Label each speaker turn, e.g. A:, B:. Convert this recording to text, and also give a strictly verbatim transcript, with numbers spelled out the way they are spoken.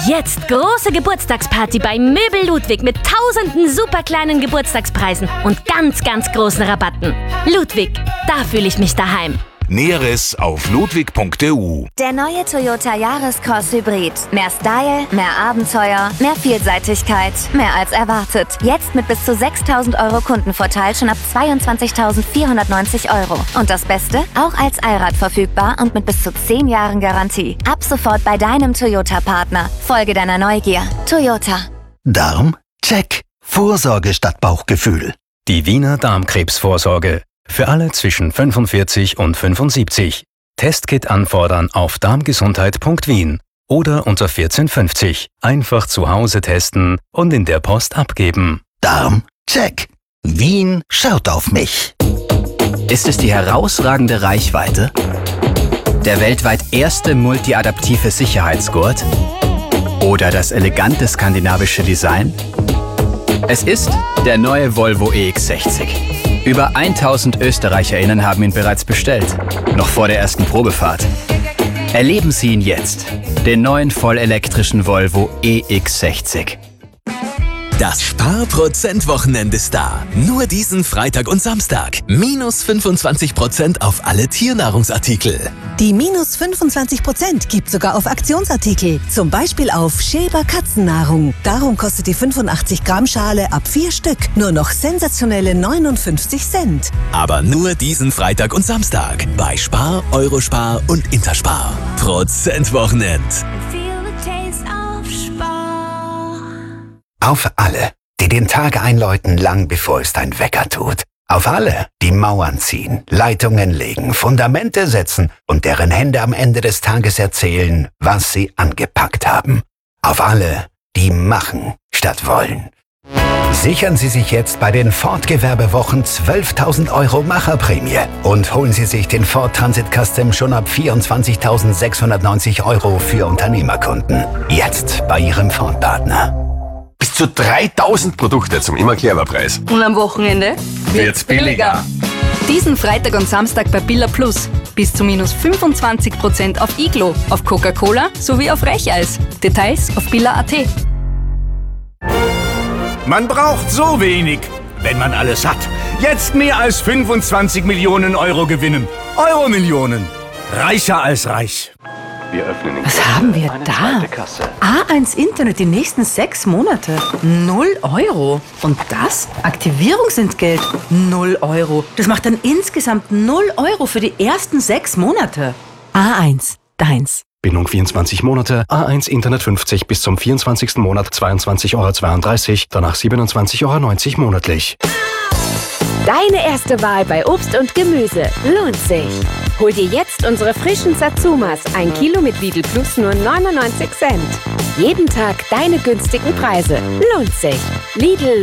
A: Jetzt große Geburtstagsparty bei Möbel Ludwig mit tausenden super kleinen Geburtstagspreisen und ganz, ganz großen Rabatten. Ludwig, da fühle ich mich daheim.
B: Näheres auf ludwig punkt e u.
C: Der neue Toyota Yaris-Cross Hybrid. Mehr Style, mehr Abenteuer, mehr Vielseitigkeit, mehr als erwartet. Jetzt mit bis zu sechstausend Euro Kundenvorteil schon ab zweiundzwanzigtausendvierhundertneunzig Euro. Und das Beste? Auch als Allrad verfügbar und mit bis zu zehn Jahren Garantie. Ab sofort bei deinem Toyota-Partner. Folge deiner Neugier. Toyota.
D: Darm? Check. Vorsorge statt Bauchgefühl.
E: Die Wiener Darmkrebsvorsorge. Für alle zwischen fünfundvierzig und fünfundsiebzig. Testkit anfordern auf darmgesundheit punkt wien oder unter vierzehn fünfzig. Einfach zu Hause testen und in der Post abgeben.
D: Darm? Check. Wien schaut auf mich.
F: Ist es die herausragende Reichweite? Der weltweit erste multiadaptive Sicherheitsgurt? Oder das elegante skandinavische Design? Es ist der neue Volvo E X sechzig. Über tausend ÖsterreicherInnen haben ihn bereits bestellt, noch vor der ersten Probefahrt. Erleben Sie ihn jetzt, den neuen vollelektrischen Volvo E X sechzig.
G: Das Sparprozent-Wochenende ist da. Nur diesen Freitag und Samstag. Minus fünfundzwanzig Prozent auf alle Tiernahrungsartikel.
H: Die minus fünfundzwanzig Prozent gibt sogar auf Aktionsartikel. Zum Beispiel auf Schäber Katzennahrung. Darum kostet die fünfundachtzig Gramm Schale ab vier Stück nur noch sensationelle neunundfünfzig Cent.
G: Aber nur diesen Freitag und Samstag. Bei Spar, Eurospar und Interspar. Prozent-Wochenend.
D: Auf alle, die den Tag einläuten, lang bevor es dein Wecker tut. Auf alle, die Mauern ziehen, Leitungen legen, Fundamente setzen und deren Hände am Ende des Tages erzählen, was sie angepackt haben. Auf alle, die machen statt wollen. Sichern Sie sich jetzt bei den Ford-Gewerbewochen zwölftausend Euro Macherprämie und holen Sie sich den Ford Transit Custom schon ab vierundzwanzigtausendsechshundertneunzig Euro für Unternehmerkunden. Jetzt bei Ihrem Ford-Partner.
I: Bis zu dreitausend Produkte zum immer clever Preis.
J: Und am Wochenende
I: wird's billiger.
J: Diesen Freitag und Samstag bei Billa Plus. Bis zu minus fünfundzwanzig Prozent auf Iglo, auf Coca-Cola sowie auf Reicheis. Details auf billa punkt at.
K: Man braucht so wenig, wenn man alles hat. Jetzt mehr als fünfundzwanzig Millionen Euro gewinnen. Euro-Millionen. Reicher als reich.
I: Wir öffnen den
L: Was haben wir
I: eine
L: da?
I: zweite Kasse.
L: A eins Internet die nächsten sechs Monate. Null Euro. Und das? Aktivierungsentgelt. Null Euro. Das macht dann insgesamt null Euro für die ersten sechs Monate. A eins. Deins.
E: Bindung vierundzwanzig Monate, A eins Internet fünfzig bis zum vierundzwanzigsten Monat zweiundzwanzig Euro zweiunddreißig, danach siebenundzwanzig Euro neunzig monatlich.
M: Deine erste Wahl bei Obst und Gemüse lohnt sich. Hol dir jetzt unsere frischen Satsumas, ein Kilo mit Lidl Plus nur neunundneunzig Cent. Jeden Tag deine günstigen Preise. Lohnt sich. Lidl.